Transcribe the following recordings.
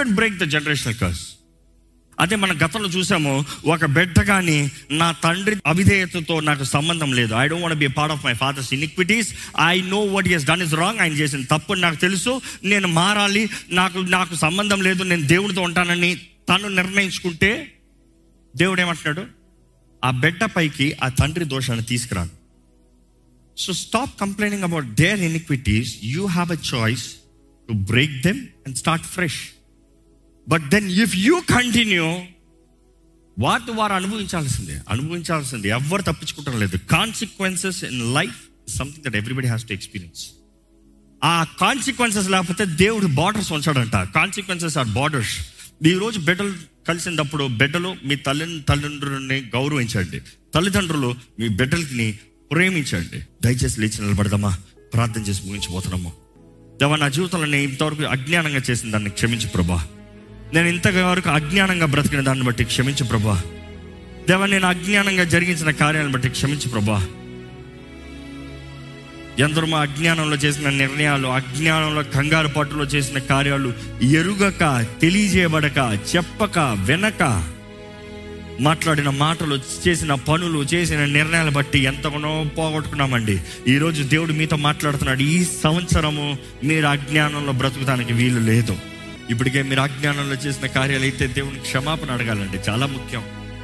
Can break the generational curse. అదే మన గతంలో చూసాము, ఒక బిడ్డ కానీ నా తండ్రి అవిధేయతతో నాకు సంబంధం లేదు, I don't want be part of my father's iniquities, I know what he has done is wrong, ఆయన చేసిన తప్పు నాకు తెలుసు, నేను మారాలి, నాకు సంబంధం లేదు, నేను దేవుడితో ఉంటానని తను నిర్ణయించుకుంటే దేవుడు ఏమంటున్నాడు, ఆ బిడ్డ పైకి ఆ తండ్రి దోషాన్ని తీసుకురాను. So stop complaining about their iniquities, you have a choice to break them and start fresh. But then if you continue, వారు అనుభవించాల్సిందే, ఎవ్వరు తప్పించుకుంటాం లేదు. Consequences in life something that everybody has to experience. ఆ కాన్సిక్వెన్సెస్ లేకపోతే దేవుడు borders ఉంచాడంట. Consequences are borders. ఈరోజు బిడ్డలు కలిసినప్పుడు బిడ్డలు మీ తల్లిదండ్రులని గౌరవించండి, తల్లిదండ్రులు మీ బిడ్డలని ప్రేమించండి. దయచేసి లేచి నిలబడదామా, ప్రార్థన చేసి ముగించిపోతున్నాము. దేవా, నా జీవితంలో నేను ఇంతవరకు అజ్ఞానంగా చేసిన దాన్ని క్షమించు ప్రభా. నేను ఇంతవరకు అజ్ఞానంగా బ్రతికిన దాన్ని బట్టి క్షమించు ప్రభా. దేవా, నేను అజ్ఞానంగా జరిగించిన కార్యాలను బట్టి క్షమించు ప్రభా. ఎందరో మా అజ్ఞానంలో చేసిన నిర్ణయాలు, అజ్ఞానంలో కంగారు పట్టులో చేసిన కార్యాలు, ఎరుగక, తెలియజేయబడక, చెప్పక, వినక మాట్లాడిన మాటలు, చేసిన పనులు, చేసిన నిర్ణయాలు బట్టి ఎంతగానో పోగొట్టుకున్నామండి. ఈరోజు దేవుడు మీతో మాట్లాడుతున్నాడు, ఈ సంవత్సరము మీరు అజ్ఞానంలో బ్రతుకుతానికి వీలు లేదు. ఇప్పటికే మీరు అజ్ఞానంలో చేసిన కార్యాలు అయితే దేవుని క్షమాపణ అడగాలండి, చాలా ముఖ్యం.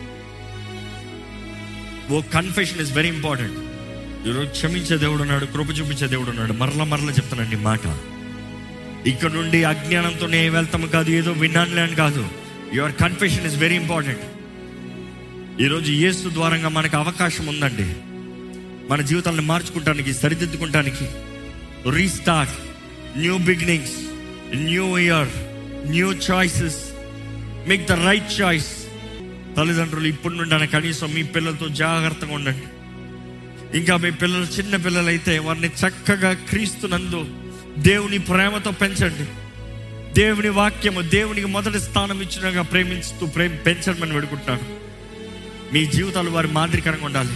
Confession is very important. ఈరోజు క్షమించే దేవుడు ఉన్నాడు, కృప చూపించే దేవుడు ఉన్నాడు. మరలా చెప్తానండి మాట, ఇక్కడ నుండి అజ్ఞానంతోనే వెళ్తాము కాదు, ఏదో విన్నానులే అని కాదు. Your confession is very important. ఈరోజు యేసు ద్వారంగా మనకు అవకాశం ఉందండి, మన జీవితాలను మార్చుకుంటానికి, సరిదిద్దుకుంటానికి. Restart, new beginnings, new year, new choices, make the right choice. తల్లిదండ్రులు ఇప్పటి నుండి కనీసం మీ పిల్లలతో జాగ్రత్తగా ఉండండి. ఇంకా మీ పిల్లలు చిన్న పిల్లలైతే వారిని చక్కగా క్రీస్తునందు దేవుని ప్రేమతో పెంచండి. దేవుని వాక్యము, దేవునికి మొదటి స్థానం ఇచ్చినగా ప్రేమించుతూ పెంచమని వేడుకుంటున్నాను. మీ జీవితాలు వారి మాదిరికరంగా ఉండాలి.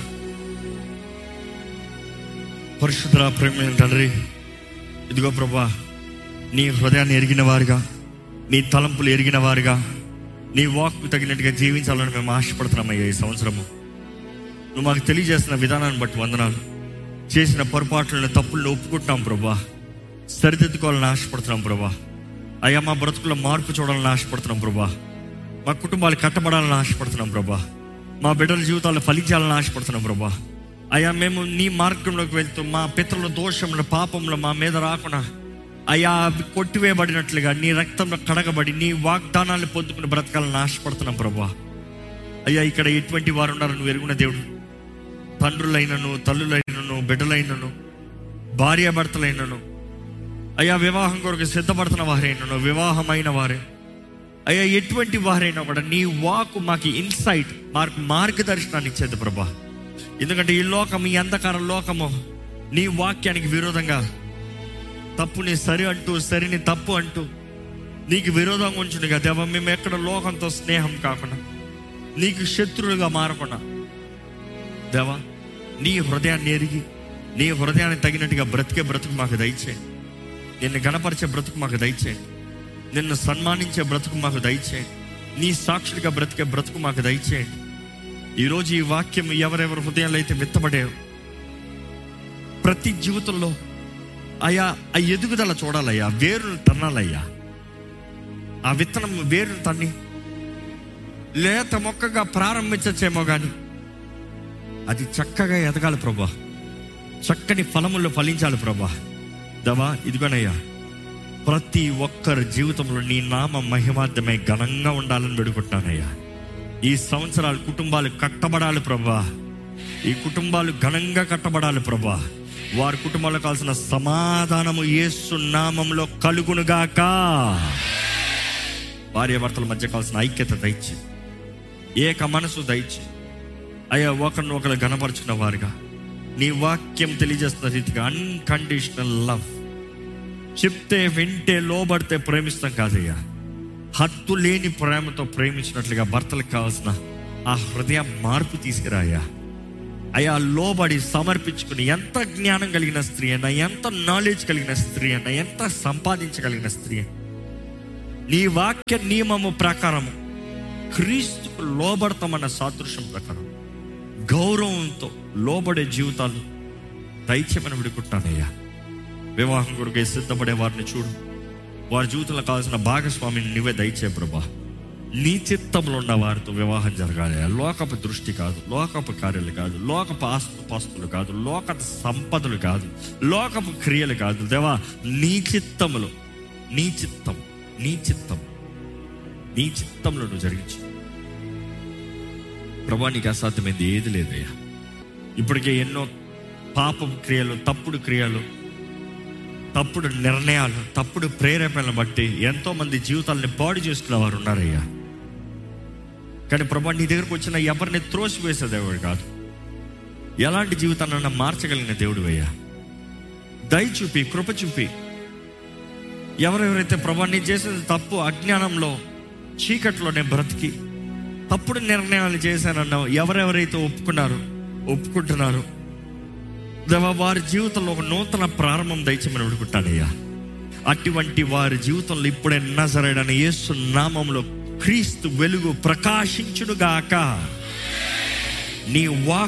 పరిశుద్ధ ప్రేమ తండ్రి, ఇదిగో ప్రభా, నీ హృదయాన్ని ఎరిగిన వారుగా, నీ తలంపులు ఎరిగిన వారుగా, నీ వాక్కు తగినట్టుగా జీవించాలని మేము ఆశపడుతున్నామయ్యా. ఈ సంవత్సరము నువ్వు మాకు తెలియజేస్తున్న విధానాన్ని బట్టి వందనాలు. చేసిన పొరపాట్లను, తప్పులను ఒప్పుకుంటున్నాం ప్రభా, సరిదిద్దుకోవాలని ఆశపడుతున్నాం ప్రభా. అయ్యా, మా బ్రతుకుల్లో మార్పు చూడాలని ఆశపడుతున్నాం ప్రభా. మా కుటుంబాలు కట్టబడాలని ఆశపడుతున్నాం ప్రభా. మా బిడ్డల జీవితాలు ఫలించాలని ఆశపడుతున్నాం ప్రభా. అయ్యా, మేము నీ మార్గంలోకి వెళ్తూ మా పితరుల దోషంలో, పాపంలో మా మీద రాకుండా అయ్యా అవి కొట్టివేయబడినట్లుగా నీ రక్తంలో కడగబడి నీ వాగ్దానాన్ని పొందుకుని బ్రతకాలని ఆశపడుతున్నాం ప్రభా. అయ్యా, ఇక్కడ ఎటువంటి వారు ఉన్నారు నువ్వు ఎరుగున్న దేవుడు. తండ్రులైనను, తల్లులైనను, బిడ్డలైనను, భార్యాభర్తలైనను, అయ్యా వివాహం కొరకు సిద్ధపడుతున్న వారైనను, వివాహమైన వారే, అయ్యా ఎటువంటి వారైనా కూడా నీ వాక్ మాకు ఇన్సైట్, మాకు మార్గదర్శనాన్ని ఇచ్చేది ప్రభా. ఎందుకంటే ఈ లోకం, ఈ అంధకార లోకము నీ వాక్యానికి విరోధంగా తప్పుని సరి అంటూ, సరిని తప్పు అంటూ నీకు విరోధంగా ఉంచుండగా దేవా, మేము ఎక్కడ లోకంతో స్నేహం కాకుండా, నీకు శత్రువులుగా మారకుండా దేవా, నీ హృదయాన్ని ఎరిగి, నీ హృదయాన్ని తగినట్టుగా బ్రతికే బ్రతుకు మాకు దయచేయండి. నిన్ను గణపరిచే బ్రతుకు మాకు దయచేయండి. నిన్ను సన్మానించే బ్రతుకు మాకు దయచేయండి. నీ సాక్షుడిగా బ్రతికే బ్రతుకు మాకు దయచేయండి. ఈరోజు ఈ వాక్యం ఎవరెవరి హృదయాలు అయితే విత్తబడే ప్రతి జీవితంలో అయ్యా ఆ ఎదుగుదల చూడాలయ్యా, వేరును తన్నాలయ్యా. ఆ విత్తనం వేరును తన్ని లేత మొక్కగా ప్రారంభించచ్చేమో కానీ అది చక్కగా ఎదగాలి ప్రభా, చక్కని ఫలముల్లో ఫలించాలి ప్రభా. దేవా, ఇదిగోనయ్యా, ప్రతి ఒక్కరి జీవితంలో నీ నామ మహిమార్థమై ఘనంగా ఉండాలని వేడుకుంటున్నానయ్యా. ఈ సంవత్సరాలు కుటుంబాలు కట్టబడాలి ప్రభా. ఈ కుటుంబాలు ఘనంగా కట్టబడాలి ప్రభా. వారి కుటుంబాలకు కావాల్సిన సమాధానము యేసు నామములో కలుగునుగాక. భార్యాభర్తల మధ్య కావాల్సిన ఐక్యత దయచి, ఏక మనసు దయచి అయ్యా, ఒకరిని ఒకరు ఘనపరుచుకున్న వారుగా నీ వాక్యం తెలియజేస్తున్న రీతిగా అన్కండిషనల్ లవ్, చెప్తే వింటే లోబడితే ప్రేమిస్తాం కాదయ్యా, హద్దు లేని ప్రేమతో ప్రేమించినట్లుగా భర్తలకు కావాల్సిన ఆ హృదయ మార్పు తీసుకురాయ్యా. అయ్యా, లోబడి సమర్పించుకుని, ఎంత జ్ఞానం కలిగిన స్త్రీ అయినా, ఎంత నాలెడ్జ్ కలిగిన స్త్రీ అయినా, ఎంత సంపాదించగలిగిన స్త్రీ నీ వాక్య నియమము ప్రకారము క్రీస్తుకు లోబడతామన్న సాదృశ్యం ప్రకారం గౌరవంతో లోబడే జీవితాలు దయచేయమని విడుకుంటానయ్యా. వివాహం కొరకు సిద్ధపడే వారిని చూడు, వారి జీవితంలో కావాల్సిన భాగస్వామిని నువ్వే దయచే ప్రభా. నీ చిత్తంలో ఉన్న వారితో వివాహం జరగాలి. లోకపు దృష్టి కాదు, లోకపు కార్యాలు కాదు, లోకపు ఆస్తుపాస్తులు కాదు, లోక సంపదలు కాదు, లోకపు క్రియలు కాదు. దేవా, నీ చిత్తంలో నువ్వు జరిగించు ప్రభా. నీకు అసాధ్యమైంది ఏది లేదయ్యా. ఇప్పటికే ఎన్నో పాపపు క్రియలు, తప్పుడు క్రియలు, తప్పుడు నిర్ణయాలు, తప్పుడు ప్రేరేపణలు బట్టి ఎంతోమంది జీవితాలని పాడు చేసుకునే వారు ఉన్నారయ్యా. కానీ ప్రభా, నీ దగ్గరకు వచ్చిన ఎవరిని త్రోసివేసే దేవుడు కాదు, ఎలాంటి జీవితాన్ని మార్చగలిగిన దేవుడు అయ్యా. దయ చూపి, కృప చూపి, ఎవరెవరైతే ప్రభా నీ చేసిన తప్పు అజ్ఞానంలో చీకట్లోనే బ్రతికి తప్పుడు నిర్ణయాలు చేశానన్నావు, ఎవరెవరైతే ఒప్పుకుంటున్నారు దేవా, వారి జీవితంలో ఒక నూతన ప్రారంభం దయచేయమని అడుగుతానయ్యా. అటువంటి వారి జీవితంలో ఇప్పుడే నజరేయుడైన యేసు నామములో క్రీస్తు వెలుగు ప్రకాశించునుగాక. నీ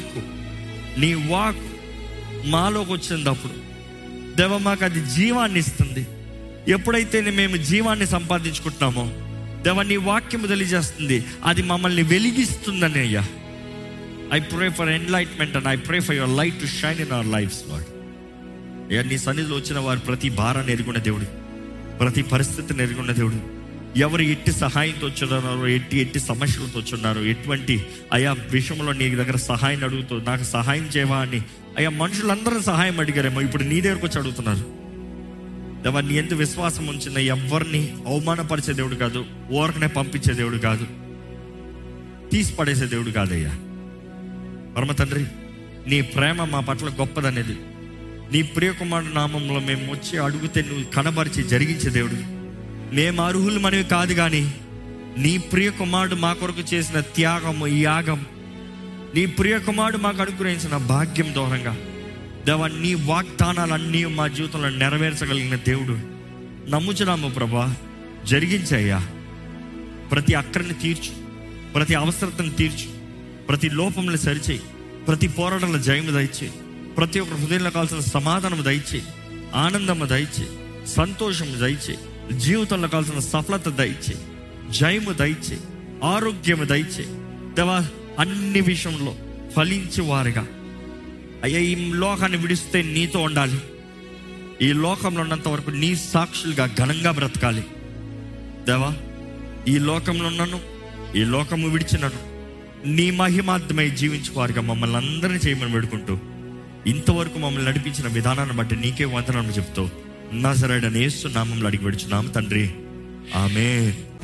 వాక్ మాలోకి వచ్చినప్పుడు దేవా, మాకు అది జీవాన్ని ఇస్తుంది. ఎప్పుడైతే మేము జీవాన్ని సంపాదించుకుంటున్నామో దేవా, నీ వాక్యము తెలియజేస్తుంది, అది మమ్మల్ని వెలిగిస్తుందని అయ్యా. I pray for enlightenment and I pray for your light to shine in our lives, Lord. అయ్యా, నీ సన్నిధిలో వచ్చిన వారు ప్రతి భారాన్ని ఎరుగున్న దేవుడు, ప్రతి పరిస్థితిని ఎరుగున్న దేవుడు. ఎవరు ఎట్టి సహాయంతో వచ్చున్నారో, ఎట్టి సమస్యలతో వచ్చున్నారో, ఎటువంటి అయా విషయంలో నీ దగ్గర సహాయం అడుగుతూ నాకు సహాయం చేయవా అని అయ్యా మనుషులందరూ సహాయం అడిగారేమో, ఇప్పుడు నీ దగ్గరకు వచ్చి అడుగుతున్నారు. దేవా, నీ ఎంత విశ్వాసం ఉంచిన ఎవరిని అవమానపరిచే దేవుడు కాదు, ఊరకనే పంపించే దేవుడు కాదు, తీసి పడేసే దేవుడు కాదయ్యా. పరమ తండ్రి, నీ ప్రేమ మా పట్ల గొప్పదనేది, నీ ప్రియకుమారుడు నామంలో మేము వచ్చి అడిగితే నువ్వు కనబరిచి జరిగించే దేవుడు. మేము అర్హులు మనవి కాదు, కానీ నీ ప్రియకుమారుడు మా కొరకు చేసిన త్యాగము, యాగం, నీ ప్రియకుమారుడు మాకు అనుగ్రహించిన భాగ్యం దూరంగా దేవా, నీ వాగ్దానాలన్నీ మా జీవితంలో నెరవేర్చగలిగిన దేవుడు నమ్ముచున్నాము ప్రభా. జరిగించయ్యా. ప్రతి అక్కడిని తీర్చు, ప్రతి అవసరతను తీర్చు, ప్రతి లోపంలో సరిచేయి, ప్రతి పోరాటంలో జయము దయచేయి, ప్రతి ఒక్కరి హృదయంలో కావాల్సిన సమాధానము దయచేయి, ఆనందము దయచేయి, సంతోషము దయచేయి, జీవితంలో కావాల్సిన సఫలత దయచేయి, జయము దయచేయి, ఆరోగ్యము దయచేయి దేవా. అన్ని విషయంలో ఫలించే వారుగా అయ్యా, ఈ లోకాన్ని విడిస్తే నీతో ఉండాలి, ఈ లోకంలో ఉన్నంత వరకు నీ సాక్షులుగా ఘనంగా బ్రతకాలి దేవా. ఈ లోకంలో ఉన్నాను, ఈ లోకము విడిచినను నీ మహిమార్థమై జీవించేవారుగా మమ్మల్ని అందరినీ చేయమని వేడుకుంటూ, ఇంతవరకు మమ్మల్ని నడిపించిన విధానాన్ని బట్టి నీకే వందనాలు చెప్తూ నజరేయుడైన యేసు నామములో అడిగి వేడుచున్నాము తండ్రి, ఆమేన్.